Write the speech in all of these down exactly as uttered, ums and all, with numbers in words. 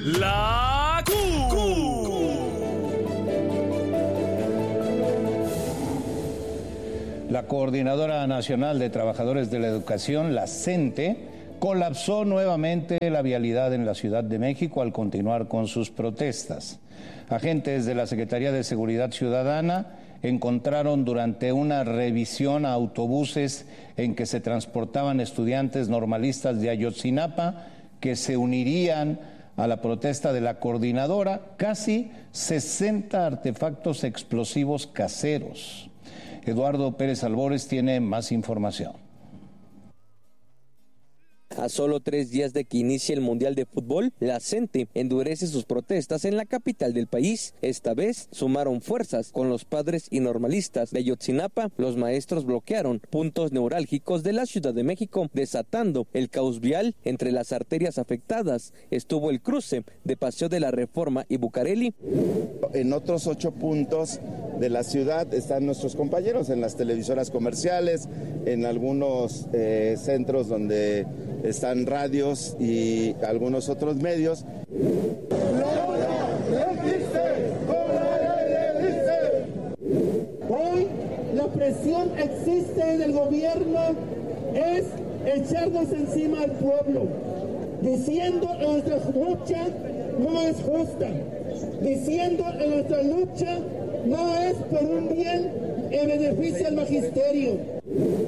La Q. La Coordinadora Nacional de Trabajadores de la Educación, la CENTE, colapsó nuevamente la vialidad en la Ciudad de México al continuar con sus protestas. Agentes de la Secretaría de Seguridad Ciudadana encontraron durante una revisión a autobuses en que se transportaban estudiantes normalistas de Ayotzinapa que se unirían a la protesta de la coordinadora casi sesenta artefactos explosivos caseros. Eduardo Pérez Albores tiene más información. A solo tres días de que inicie el Mundial de Fútbol, la CENTE endurece sus protestas en la capital del país. Esta vez sumaron fuerzas con los padres y normalistas de Ayotzinapa. Los maestros bloquearon puntos neurálgicos de la Ciudad de México, desatando el caos vial. Entre las arterias afectadas estuvo el cruce de Paseo de la Reforma y Bucareli. En otros ocho puntos de la ciudad están nuestros compañeros en las televisoras comerciales, en algunos eh, centros donde están radios y algunos otros medios. Hoy la presión existe en el gobierno es echarnos encima al pueblo, diciendo que nuestra lucha no es justa, diciendo que nuestra lucha no es por un bien que beneficie al magisterio.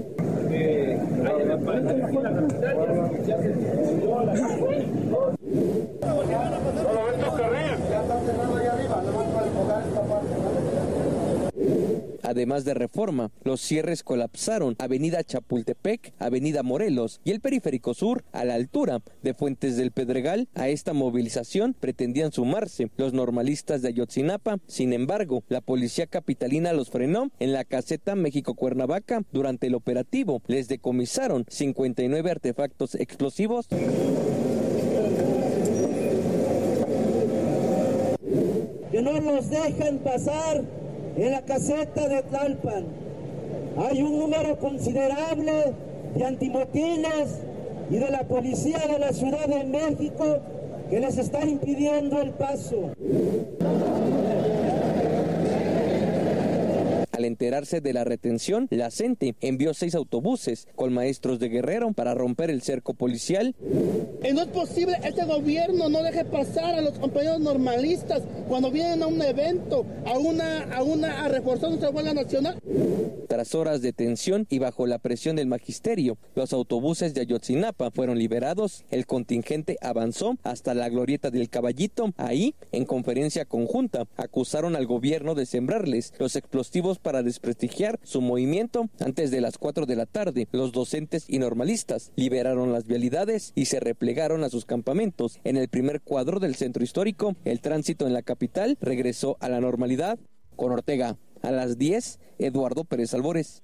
Además de Reforma, los cierres colapsaron Avenida Chapultepec, Avenida Morelos y el Periférico Sur a la altura de Fuentes del Pedregal. A esta movilización pretendían sumarse los normalistas de Ayotzinapa. Sin embargo, la policía capitalina los frenó en la caseta México-Cuernavaca. Durante el operativo les decomisaron cincuenta y nueve artefactos explosivos. Que no nos dejan pasar en la caseta de Tlalpan. Hay un número considerable de antimotines y de la policía de la Ciudad de México que les está impidiendo el paso. Al enterarse de la retención, la CENTE envió seis autobuses con maestros de Guerrero para romper el cerco policial. Y no es posible, este gobierno no deje pasar a los compañeros normalistas cuando vienen a un evento, a una, a una, a reforzar nuestra huelga nacional. Tras horas de tensión y bajo la presión del magisterio, los autobuses de Ayotzinapa fueron liberados. El contingente avanzó hasta la glorieta del Caballito. Ahí, en conferencia conjunta, acusaron al gobierno de sembrarles los explosivos para desprestigiar su movimiento. Antes de las cuatro de la tarde, los docentes y normalistas liberaron las vialidades y se replegaron a sus campamentos. En el primer cuadro del centro histórico, el tránsito en la capital regresó a la normalidad. Con Ortega, a las diez, Eduardo Pérez Albores.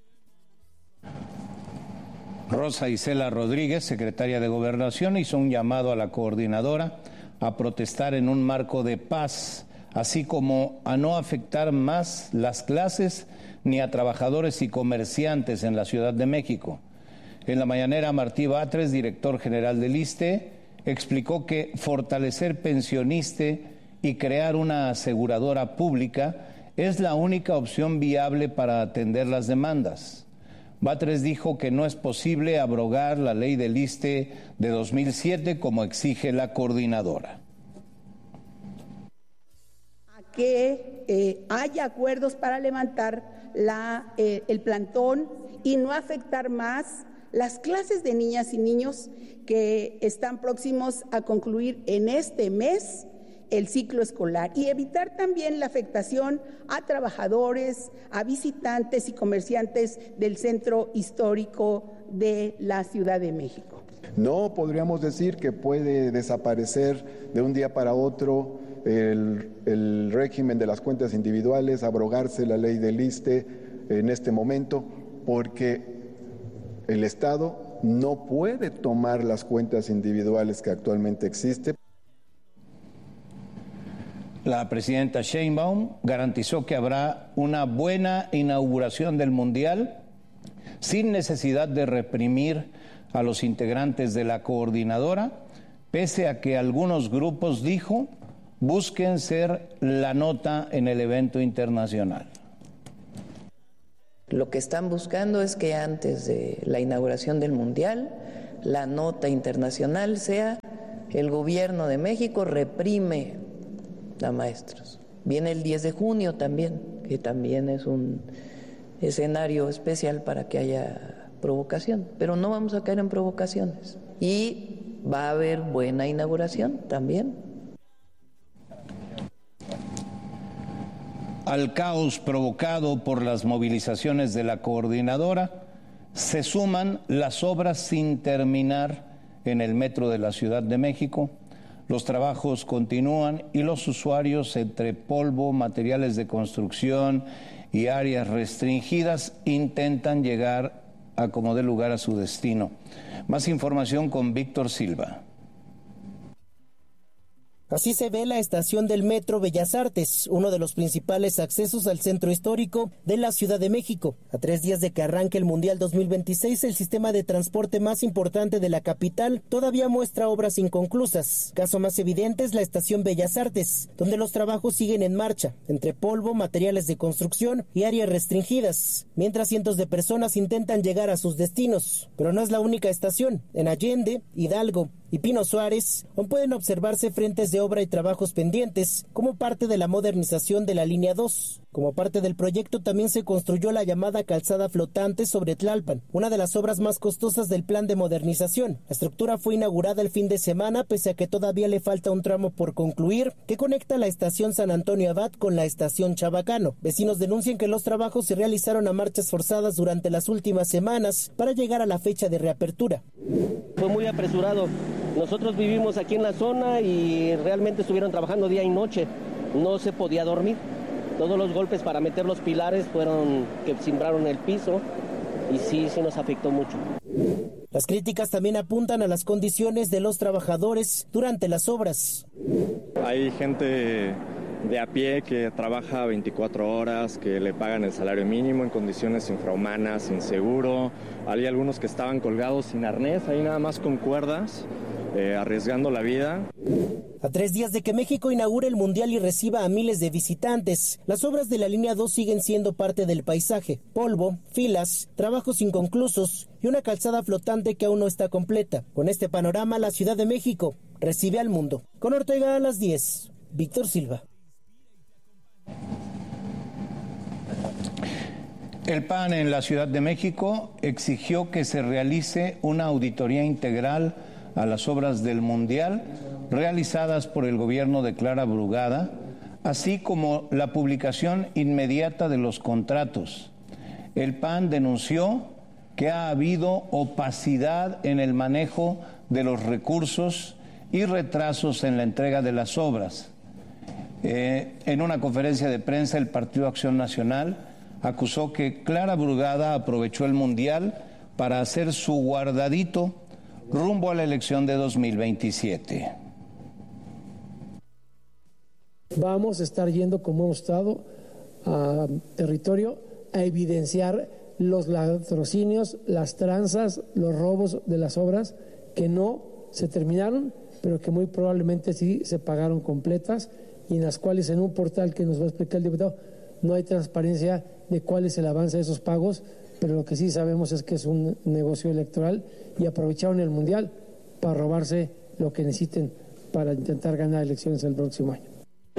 Rosa Isela Rodríguez, secretaria de Gobernación, hizo un llamado a la coordinadora a protestar en un marco de paz, así como a no afectar más las clases ni a trabajadores y comerciantes en la Ciudad de México. En la mañanera, Martí Batres, director general del ISSSTE, explicó que fortalecer Pensioniste y crear una aseguradora pública es la única opción viable para atender las demandas. Batres dijo que no es posible abrogar la ley del ISSSTE de dos mil siete como exige la coordinadora. Que eh, haya acuerdos para levantar la, eh, el plantón y no afectar más las clases de niñas y niños que están próximos a concluir en este mes el ciclo escolar y evitar también la afectación a trabajadores, a visitantes y comerciantes del centro histórico de la Ciudad de México. No podríamos decir que puede desaparecer de un día para otro el, el régimen de las cuentas individuales, abrogarse la ley del ISSSTE en este momento, porque el Estado no puede tomar las cuentas individuales que actualmente existen. La presidenta Sheinbaum garantizó que habrá una buena inauguración del Mundial sin necesidad de reprimir a los integrantes de la coordinadora, pese a que algunos grupos, dijo, busquen ser la nota en el evento internacional. Lo que están buscando es que antes de la inauguración del Mundial, la nota internacional sea el gobierno de México reprime a maestros. Viene el diez de junio también, que también es un escenario especial para que haya provocación, pero no vamos a caer en provocaciones. Y va a haber buena inauguración también. Al caos provocado por las movilizaciones de la coordinadora, se suman las obras sin terminar en el metro de la Ciudad de México. Los trabajos continúan y los usuarios, entre polvo, materiales de construcción y áreas restringidas, intentan llegar a como dé lugar a su destino. Más información con Víctor Silva. Así se ve la estación del Metro Bellas Artes, uno de los principales accesos al centro histórico de la Ciudad de México. A tres días de que arranque el Mundial dos mil veintiséis, el sistema de transporte más importante de la capital todavía muestra obras inconclusas. Caso más evidente es la estación Bellas Artes, donde los trabajos siguen en marcha, entre polvo, materiales de construcción y áreas restringidas, mientras cientos de personas intentan llegar a sus destinos. Pero no es la única estación. En Allende, Hidalgo y Pino Suárez aún pueden observarse frentes de obra y trabajos pendientes como parte de la modernización de la línea dos. Como parte del proyecto también se construyó la llamada calzada flotante sobre Tlalpan, una de las obras más costosas del plan de modernización. La estructura fue inaugurada el fin de semana, pese a que todavía le falta un tramo por concluir que conecta la estación San Antonio Abad con la estación Chabacano. Vecinos denuncian que los trabajos se realizaron a marchas forzadas durante las últimas semanas para llegar a la fecha de reapertura. Fue muy apresurado. Nosotros vivimos aquí en la zona y realmente estuvieron trabajando día y noche. No se podía dormir. Todos los golpes para meter los pilares fueron que cimbraron el piso y sí, sí nos afectó mucho. Las críticas también apuntan a las condiciones de los trabajadores durante las obras. Hay gente de a pie que trabaja veinticuatro horas, que le pagan el salario mínimo en condiciones infrahumanas, sin seguro. Hay algunos que estaban colgados sin arnés, ahí nada más con cuerdas, eh, arriesgando la vida. A tres días de que México inaugure el Mundial y reciba a miles de visitantes, las obras de la línea dos siguen siendo parte del paisaje. Polvo, filas, trabajos inconclusos y una calzada flotante que aún no está completa. Con este panorama, la Ciudad de México recibe al mundo. Con Ortega a las diez, Víctor Silva. El P A N en la Ciudad de México exigió que se realice una auditoría integral a las obras del Mundial realizadas por el gobierno de Clara Brugada, así como la publicación inmediata de los contratos. El P A N denunció que ha habido opacidad en el manejo de los recursos y retrasos en la entrega de las obras. Eh, en una conferencia de prensa, el Partido Acción Nacional acusó que Clara Brugada aprovechó el Mundial para hacer su guardadito rumbo a la elección de dos mil veintisiete. Vamos a estar yendo, como hemos estado, a territorio a evidenciar los latrocinios, las tranzas, los robos de las obras que no se terminaron, pero que muy probablemente sí se pagaron completas y en las cuales en un portal que nos va a explicar el diputado no hay transparencia de cuál es el avance de esos pagos, pero lo que sí sabemos es que es un negocio electoral y aprovecharon el Mundial para robarse lo que necesiten para intentar ganar elecciones el próximo año.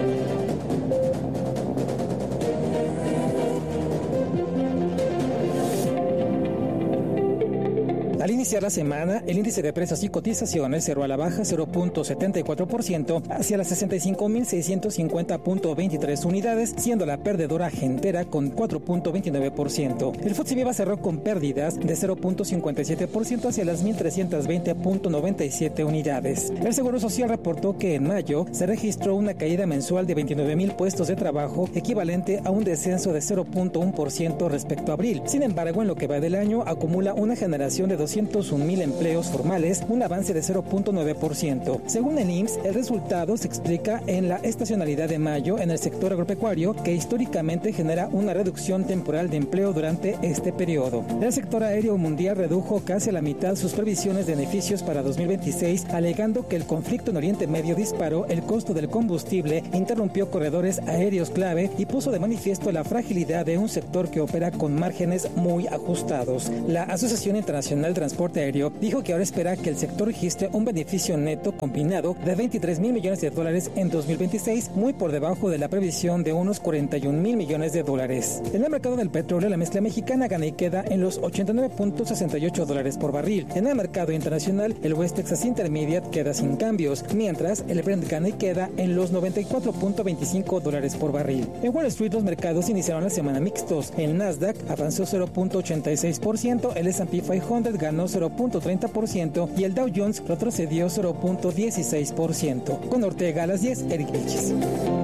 Al iniciar la semana, el índice de precios y cotizaciones cerró a la baja cero punto setenta y cuatro por ciento hacia las sesenta y cinco mil seiscientos cincuenta punto veintitrés unidades, siendo la perdedora Gentera con cuatro punto veintinueve por ciento. El F T S E Viva cerró con pérdidas de cero punto cincuenta y siete por ciento hacia las mil trescientos veinte punto noventa y siete unidades. El Seguro Social reportó que en mayo se registró una caída mensual de veintinueve mil puestos de trabajo, equivalente a un descenso de cero punto uno por ciento respecto a abril. Sin embargo, en lo que va del año, acumula una generación de doscientos trescientos un mil empleos formales, un avance de cero punto nueve por ciento. Según el I M S S, el resultado se explica en la estacionalidad de mayo en el sector agropecuario, que históricamente genera una reducción temporal de empleo durante este periodo. El sector aéreo mundial redujo casi a la mitad sus previsiones de beneficios para dos mil veintiséis, alegando que el conflicto en Oriente Medio disparó el costo del combustible, interrumpió corredores aéreos clave y puso de manifiesto la fragilidad de un sector que opera con márgenes muy ajustados. La Asociación Internacional de Transporte Aéreo dijo que ahora espera que el sector registre un beneficio neto combinado de veintitrés mil millones de dólares en dos mil veintiséis, muy por debajo de la previsión de unos cuarenta y un mil millones de dólares. En el mercado del petróleo, la mezcla mexicana gana y queda en los ochenta y nueve punto sesenta y ocho dólares por barril. En el mercado internacional, el West Texas Intermediate queda sin cambios, mientras el Brent gana y queda en los noventa y cuatro punto veinticinco dólares por barril. En Wall Street, los mercados iniciaron la semana mixtos. El Nasdaq avanzó cero punto ochenta y seis por ciento, el ese and pe quinientos ganó cero punto treinta por ciento y el Dow Jones retrocedió cero punto dieciséis por ciento. Con Ortega a las diez, Eric Vilches.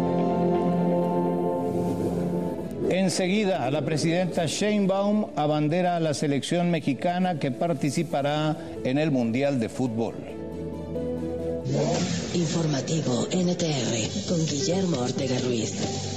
Enseguida, la presidenta Sheinbaum abandera a la selección mexicana que participará en el Mundial de Fútbol. Informativo N T R con Guillermo Ortega Ruiz.